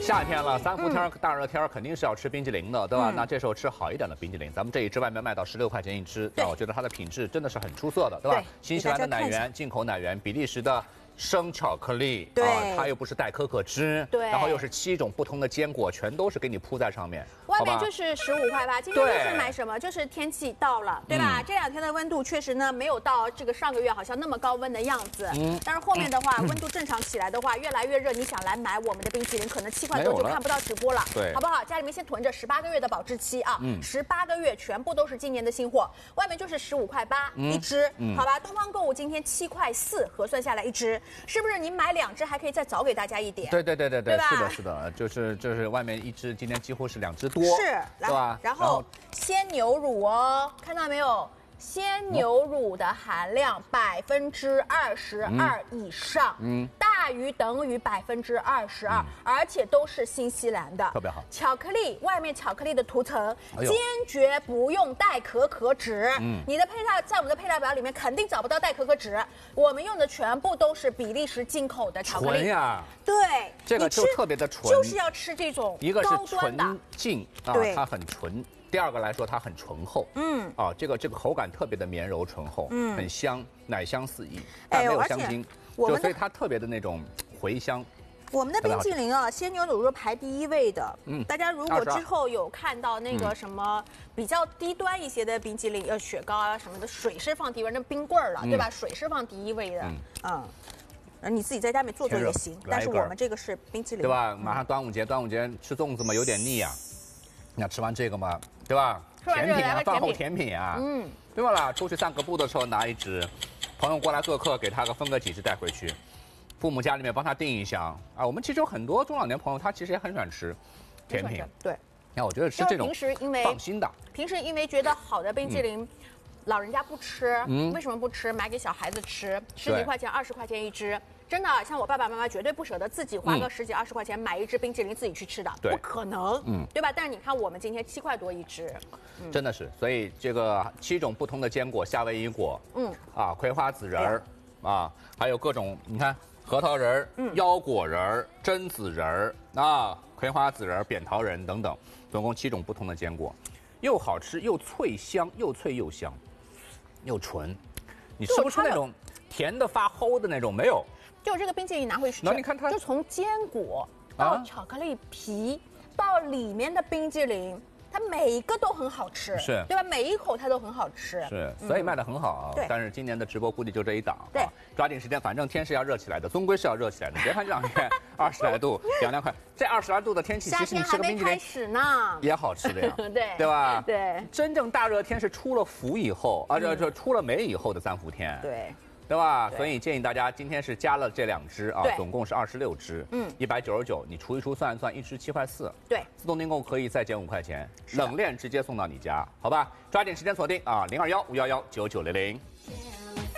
夏天了，三伏天、大热天肯定是要吃冰激凌的，对吧？那这时候吃好一点的冰激凌，咱们这一支外面卖到16块钱一支，那我觉得它的品质真的是很出色的，对吧？新西兰的奶源、进口奶源，比利时的。生巧克力， 对， 它又不是带可可脂， 对， 然后又是7种不同的坚果，全都是给你铺在上面， 外面就是15块8，今天就是买什么？就是天气到了，对吧？这2天的温度确实呢没有到这个上个月好像那么高温的样子，但是后面的话温度正常起来的话，越来越热，你想来买我们的冰淇淋，可能7块多就看不到直播了， 对， 好不好？家里面先囤着18个月的保质期啊，18个月全部都是今年的新货，外面就是15块8一支，好吧？东方购物今天7块4，核算下来一支，是不是你买2支还可以再早给大家一点？ 对， 是的，是的，就是外面一支今天几乎是2支多， 是， 对吧？ 然后鲜牛乳哦，看到没有？鲜牛乳的含量22%以上，大于等于22%，而且都是新西兰的， 特别好。 巧克力外面巧克力的涂层，坚决不用代可可脂。你的配料在我们的配料表里面肯定找不到代可可脂，我们用的全部都是比利时进口的巧克力。 纯呀， 对， 这个就特别的纯， 就是要吃这种一个是纯净啊，它很纯。第二个来说，它很醇厚，这个口感特别的绵柔醇厚，很香，奶香四溢，但没有香精，所以它特别的那种回香。 我们的冰淇淋啊，鲜牛乳是排第1位的。大家如果之后有看到那个什么比较低端一些的冰淇淋，雪糕啊什么的，水是放第1位，那冰棍儿了，对吧？水是放第1位的，你自己在家里面做也行，但是我们这个是冰淇淋， 对吧？马上端午节吃粽子嘛，有点腻啊。你要吃完这个嘛，对吧？甜品啊，饭后甜品啊，对吧啦？出去散个步的时候拿一支，朋友过来做客，给他分个几支带回去，父母家里面帮他订一箱啊。我们其实有很多中老年朋友，他其实也很喜欢吃甜品， 对。 那我觉得吃这种平时因为放心的， 平时因为觉得好的冰淇淋。老人家不吃，为什么不吃？买给小孩子吃，10几块钱、20块钱一支，真的，像我爸爸妈妈绝对不舍得自己花个10几20块钱买一支冰淇淋自己去吃的，不可能，对吧？但是你看我们今天7块多一支， 真的是，所以这个7种不同的坚果，夏威夷果，葵花籽仁儿，还有各种，你看核桃仁儿、腰果仁儿、榛子仁儿葵花籽仁儿、扁桃仁等等，总共7种不同的坚果，又好吃又脆香，又脆又香。又纯，你吃不出那种甜的发齁的那种，没有。 就这个冰淇淋拿回去， 那你看它， 就从坚果到巧克力皮，到里面的冰淇淋，它每一个都很好吃， 是， 对吧？每一口它都很好吃， 是，所以卖得很好。但是今年的直播估计就这一档， 对， 抓紧时间，反正天是要热起来的，终归是要热起来的。别看这2天20来度，凉凉快，这20来度的天气，其实你吃个冰淇淋开始呢， 也好吃的呀，对吧？ 对， 真正大热天是出了伏以后这出了梅以后的3伏天，对吧？所以建议大家今天是加了这2支总共是26支，199，你除一除算一算，一支7块4， 对， 自动订购可以再减5块钱，冷链直接送到你家，好吧？抓紧时间锁定021-511-9900。